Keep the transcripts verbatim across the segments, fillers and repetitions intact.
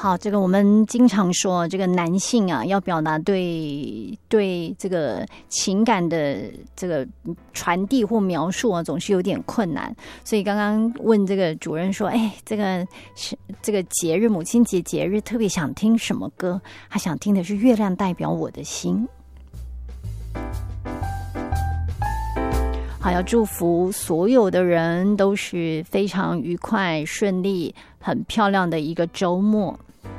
好，这个我们经常说，这个男性啊，要表达对对这个情感的这个传递或描述啊，总是有点困难。所以刚刚问这个主任说，哎，这个是这个节日，母亲节节日，特别想听什么歌？他想听的是《月亮代表我的心》。好，要祝福所有的人都是非常愉快、顺利、很漂亮的一个周末。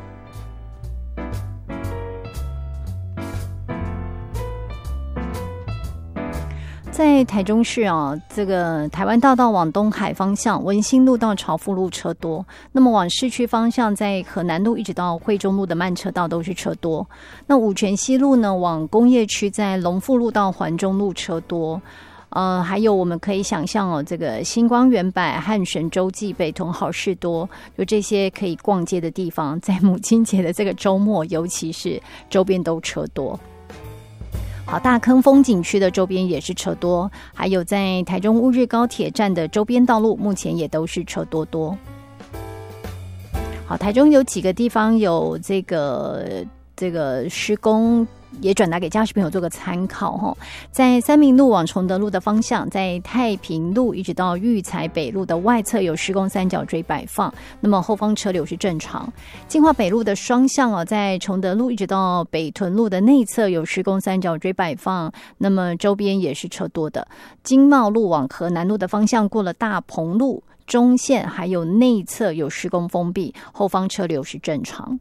在台中市啊，这个台湾大道往东海方向，文心路到朝富路车多。那么往市区方向，在河南路一直到惠中路的慢车道都是车多。那五权西路呢，往工业区，在龙富路到环中路车多。呃，还有我们可以想象哦，这个星光原百、汉神洲际、北屯好事多，就这些可以逛街的地方，在母亲节的这个周末，尤其是周边都车多。好，大坑风景区的周边也是车多，还有在台中乌日高铁站的周边道路，目前也都是车多多。好，台中有几个地方有这个这个施工，也转达给驾驶朋友做个参考哈。在三民路往崇德路的方向，在太平路一直到育才北路的外侧有施工三角锥摆放，那么后方车流是正常。金华北路的双向哦，在崇德路一直到北屯路的内侧有施工三角锥摆放，那么周边也是车多的。金茂路往河南路的方向，过了大鹏路、中线还有内侧有施工封闭，后方车流是正常。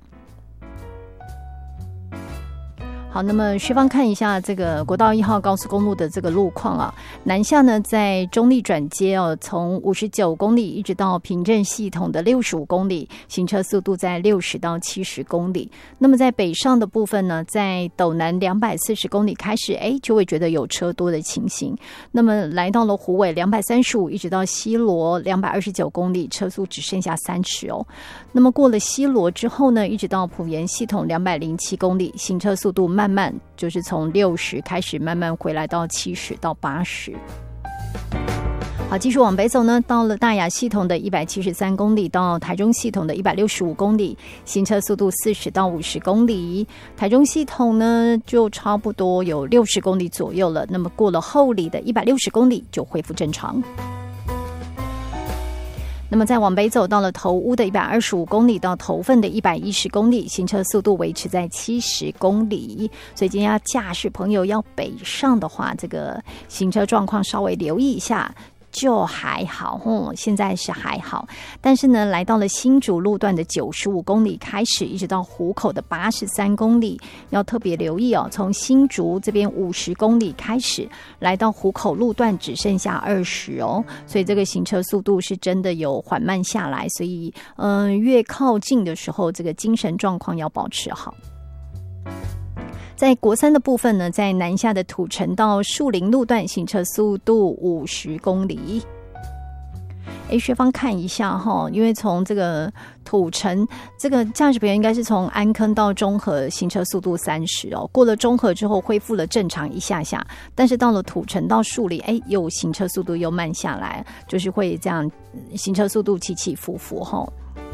好，那么学方看一下这个国道一号高速公路的这个路况啊，南下呢在中立转接哦，从五十九公里一直到平镇系统的六十五公里，行车速度在六十到七十公里。那么在北上的部分呢，在斗南两百四十公里开始，哎，就会觉得有车多的情形。那么来到了虎尾两百三十五，一直到西螺两百二十九公里，车速只剩下三十哦。那么过了西螺之后呢，一直到埔盐系统两百零七公里，行车速度慢慢就是从六十开始慢慢回来到七十到八十。好，继续往北走呢，到了大雅系统的一百七十三公里到台中系统的一百六十五公里，行车速度四十到五十公里。台中系统呢就差不多有六十公里左右了，那么过了后里的一百六十公里就恢复正常。那么再往北走，到了头屋的一百二十五公里到头份的一百一十公里，行车速度维持在七十公里。所以今天要驾驶朋友要北上的话，这个行车状况稍微留意一下。就还好，嗯，现在是还好，但是呢，来到了新竹路段的九十五公里开始，一直到湖口的八十三公里，要特别留意哦。从新竹这边五十公里开始，来到湖口路段只剩下二十哦，所以这个行车速度是真的有缓慢下来，所以嗯、呃，越靠近的时候，这个精神状况要保持好。在国三的部分呢，在南下的土城到树林路段，行车速度五十公里。哎，学方看一下哈，因为从这个土城，这个驾驶朋友应该是从安坑到中和，行车速度三十哦。过了中和之后恢复了正常一下下，但是到了土城到树林，哎，又行车速度又慢下来，就是会这样行车速度起起伏伏哈。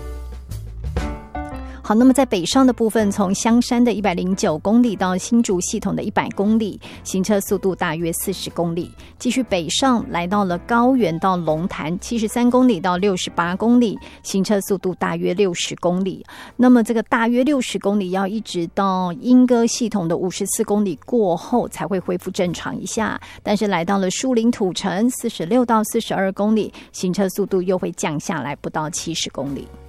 好，那么在北上的部分，从香山的一百零九公里到新竹系统的一百公里，行车速度大约四十公里。继续北上，来到了高原到龙潭七十三公里到六十八公里，行车速度大约六十公里。那么这个大约六十公里要一直到莺歌系统的五十四公里过后才会恢复正常一下，但是来到了树林土城四十六到四十二公里，行车速度又会降下来不到七十公里。